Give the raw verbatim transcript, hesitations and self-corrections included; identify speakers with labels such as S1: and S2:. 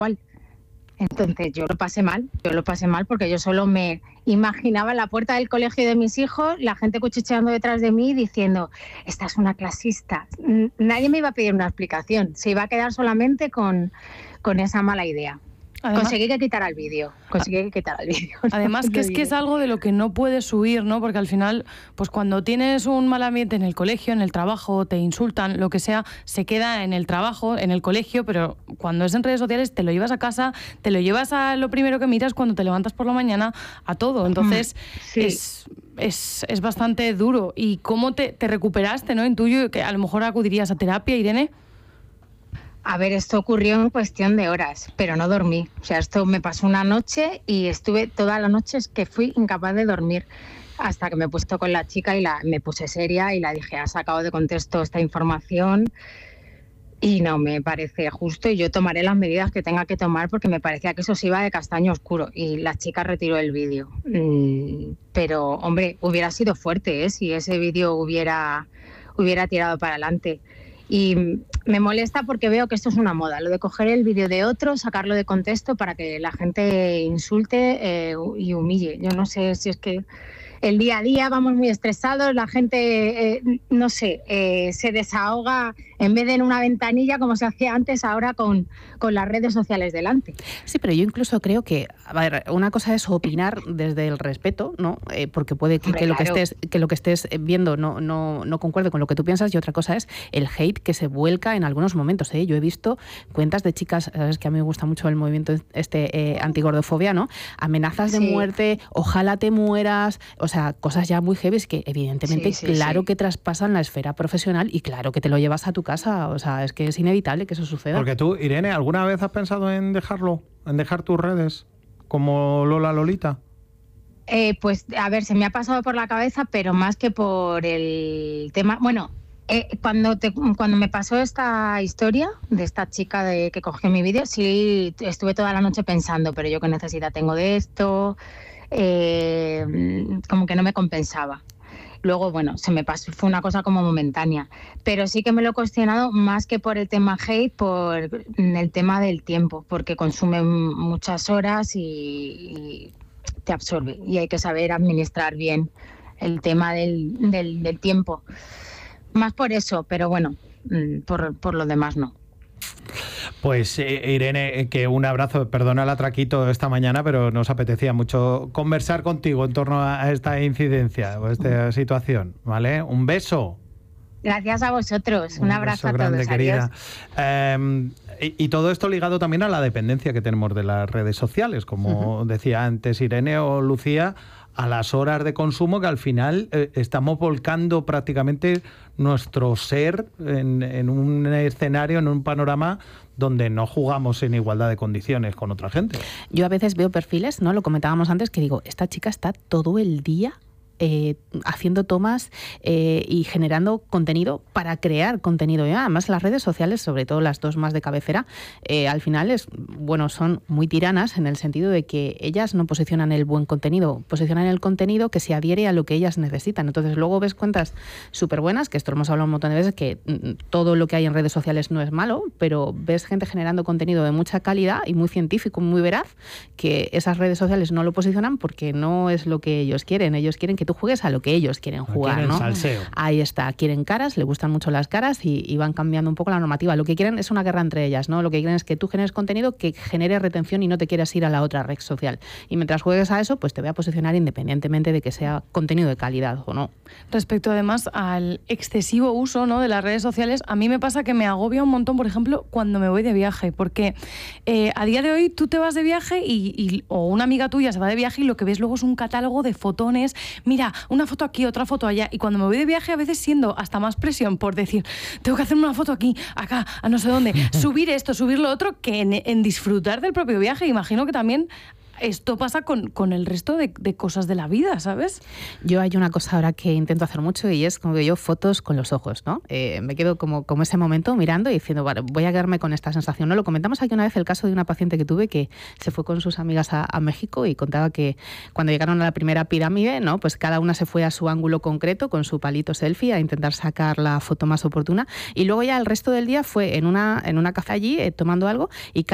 S1: igual. Entonces yo lo pasé mal, yo lo pasé mal porque yo solo me imaginaba en la puerta del colegio de mis hijos, la gente cuchicheando detrás de mí diciendo, esta es una clasista. Nadie me iba a pedir una explicación, se iba a quedar solamente con, con esa mala idea. Además, conseguí que quitara el vídeo, conseguí que quitara el vídeo.
S2: Además que es que es algo de lo que no puedes huir, ¿no? Porque al final, pues cuando tienes un mal ambiente en el colegio, en el trabajo, te insultan, lo que sea, se queda en el trabajo, en el colegio, pero cuando es en redes sociales te lo llevas a casa, te lo llevas a lo primero que miras cuando te levantas por la mañana, a todo. Entonces, sí. es, es, es bastante duro. ¿Y cómo te, te recuperaste, no? Intuyo que a lo mejor acudirías a terapia, Irene.
S1: A ver, esto ocurrió en cuestión de horas, pero no dormí. O sea, esto me pasó una noche y estuve toda la noche que fui incapaz de dormir hasta que me he puesto con la chica y la, me puse seria y la dije, has sacado de contexto esta información y no me parece justo y yo tomaré las medidas que tenga que tomar porque me parecía que eso se iba de castaño oscuro y la chica retiró el vídeo. Mm, pero, hombre, hubiera sido fuerte, ¿eh? Si ese vídeo hubiera, hubiera tirado para adelante. Y me molesta porque veo que esto es una moda, lo de coger el vídeo de otro, sacarlo de contexto para que la gente insulte eh, y humille. Yo no sé si es que el día a día vamos muy estresados, la gente, eh, no sé, eh, se desahoga en vez de en una ventanilla como se hacía antes, ahora con, con las redes sociales delante.
S3: Sí, pero yo incluso creo que, a ver, una cosa es opinar desde el respeto, ¿no? Eh, porque puede que, Hombre, que, lo claro. que, estés, que lo que estés viendo no, no, no concuerde con lo que tú piensas, y otra cosa es el hate que se vuelca en algunos momentos, ¿eh? Yo he visto cuentas de chicas, sabes que a mí me gusta mucho el movimiento este eh, antigordofobia, ¿no? Amenazas de sí. muerte, ojalá te mueras, o sea, cosas ya muy heavy que evidentemente sí, sí, claro sí. que traspasan la esfera profesional y claro que te lo llevas a tu casa, o sea, es que es inevitable que eso suceda.
S4: Porque tú, Irene, ¿alguna vez has pensado en dejarlo, en dejar tus redes como Lola Lolita?
S1: Eh, pues, a ver, se me ha pasado por la cabeza, pero más que por el tema, bueno, eh, cuando, te, cuando me pasó esta historia de esta chica de que cogió mi vídeo, sí estuve toda la noche pensando, pero yo qué necesidad tengo de esto, eh, como que no me compensaba. Luego, bueno, se me pasó, fue una cosa como momentánea, pero sí que me lo he cuestionado más que por el tema hate, por el tema del tiempo, porque consume muchas horas y, y te absorbe y hay que saber administrar bien el tema del, del, del tiempo. Más por eso, pero bueno, por, por lo demás no.
S4: Pues eh, Irene, que un abrazo, perdona el atraquito esta mañana, pero nos apetecía mucho conversar contigo en torno a esta incidencia o a esta situación, ¿vale? Un beso.
S1: Gracias a vosotros, un, un abrazo a
S4: grande,
S1: todos,
S4: querida. Eh, y, y todo esto ligado también a la dependencia que tenemos de las redes sociales, como uh-huh. decía antes Irene o Lucía, a las horas de consumo que al final eh, estamos volcando prácticamente nuestro ser en, en un escenario, en un panorama donde no jugamos en igualdad de condiciones con otra gente.
S3: Yo a veces veo perfiles, ¿no? Lo comentábamos antes, que digo, esta chica está todo el día Eh, haciendo tomas eh, y generando contenido para crear contenido. Y además las redes sociales, sobre todo las dos más de cabecera, eh, al final es, bueno, son muy tiranas en el sentido de que ellas no posicionan el buen contenido, posicionan el contenido que se adhiere a lo que ellas necesitan. Entonces luego ves cuentas súper buenas, que esto lo hemos hablado un montón de veces, que mm, todo lo que hay en redes sociales no es malo, pero ves gente generando contenido de mucha calidad y muy científico, muy veraz, que esas redes sociales no lo posicionan porque no es lo que ellos quieren. Ellos quieren que tú juegues a lo que ellos quieren jugar,
S4: quieren
S3: ¿no?
S4: Salseo.
S3: Ahí está, quieren caras, le gustan mucho las caras y, y van cambiando un poco la normativa. Lo que quieren es una guerra entre ellas, ¿no? Lo que quieren es que tú generes contenido que genere retención y no te quieras ir a la otra red social. Y mientras juegues a eso, pues te voy a posicionar independientemente de que sea contenido de calidad o no.
S2: Respecto además al excesivo uso, ¿no?, de las redes sociales, a mí me pasa que me agobia un montón, por ejemplo, cuando me voy de viaje, porque eh, a día de hoy tú te vas de viaje y, y, o una amiga tuya se va de viaje y lo que ves luego es un catálogo de fotones, mira, una foto aquí, otra foto allá, y cuando me voy de viaje a veces siendo hasta más presión por decir, tengo que hacerme una foto aquí, acá, a no sé dónde, subir esto, subir lo otro, que en, en disfrutar del propio viaje. Imagino que también esto pasa con, con el resto de, de cosas de la vida, ¿sabes?
S3: Yo hay una cosa ahora que intento hacer mucho y es como que yo fotos con los ojos, ¿no? Eh, me quedo como, como ese momento mirando y diciendo, vale, voy a quedarme con esta sensación, ¿no? Lo comentamos aquí una vez el caso de una paciente que tuve que se fue con sus amigas a, a México y contaba que cuando llegaron a la primera pirámide, ¿no?, pues cada una se fue a su ángulo concreto con su palito selfie a intentar sacar la foto más oportuna y luego ya el resto del día fue en una, en una café allí eh, tomando algo y